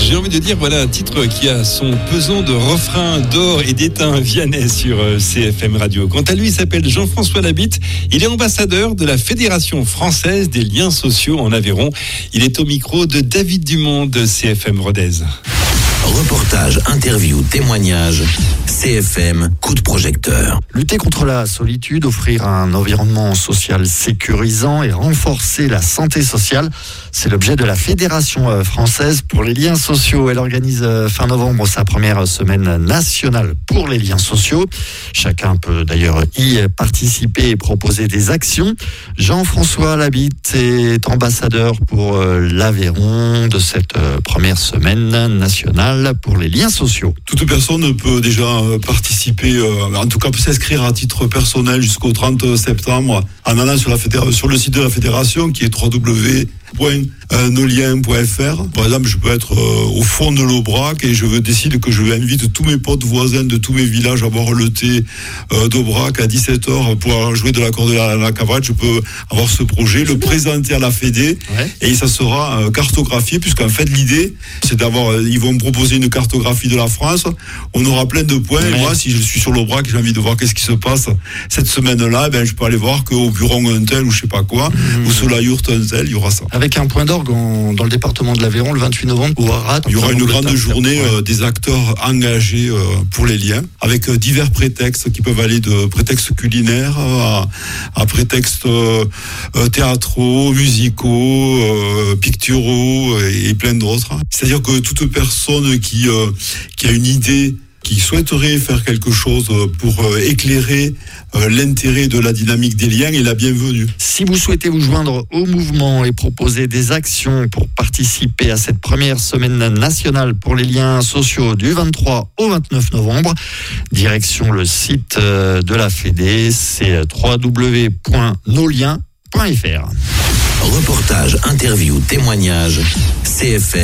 J'ai envie de dire, voilà un titre qui a son pesant de refrain d'or et d'étain Vianney sur CFM Radio. Quant à lui, il s'appelle Jean-François Labitte. Il est ambassadeur de la Fédération française des liens sociaux en Aveyron. Il est au micro de David Dumont de CFM Rodez. Reportage, interview, témoignage, CFM, coup de projecteur. Lutter contre la solitude, offrir un environnement social sécurisant et renforcer la santé sociale, c'est l'objet de la Fédération française pour les liens sociaux. Elle organise fin novembre sa première semaine nationale pour les liens sociaux. Chacun peut d'ailleurs y participer et proposer des actions. Jean-François Labitte est ambassadeur pour l'Aveyron de cette première semaine nationale pour les liens sociaux. Toute personne peut déjà participer, en tout cas peut s'inscrire à titre personnel jusqu'au 30 septembre en allant sur le site de la fédération qui est www.noliens.fr. Par exemple, je peux être au fond de l'Aubrac et je décide que je invite tous mes potes voisins de tous mes villages à boire le thé d'Aubrac à 17h pour jouer de l'accordéon à la cavale. Je peux avoir ce projet, le présenter à la Fédé et ça sera cartographié puisqu'en fait l'idée c'est ils vont me proposer une cartographie de la France. On aura plein de points et moi si je suis sur l'Aubrac et j'ai envie de voir qu'est-ce qui se passe cette semaine-là, je peux aller voir qu'au Buron un tel ou je sais pas quoi ou sur la Yourte un tel, il y aura ça. Avec un point d'orgue dans le département de l'Aveyron le 28 novembre au Harat. Il y aura une grande journée des acteurs engagés pour les liens, avec divers prétextes qui peuvent aller de prétextes culinaires à prétextes théâtraux, musicaux, picturaux et plein d'autres. C'est-à-dire que toute personne qui a une idée, qui souhaiterait faire quelque chose pour éclairer l'intérêt de la dynamique des liens est la bienvenue. Si vous souhaitez vous joindre au mouvement et proposer des actions pour participer à cette première semaine nationale pour les liens sociaux du 23 au 29 novembre, direction le site de la Fédé, c'est www.noliens.fr. Reportage, interview, témoignage, CFM.